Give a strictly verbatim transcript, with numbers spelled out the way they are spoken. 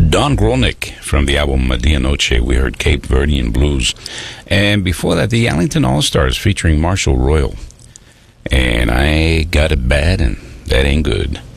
Don Grolnick from the album Medianoche. We heard Cape Verdean Blues. And before that, the Allington All-Stars featuring Marshall Royal. And I got it bad, and that ain't good.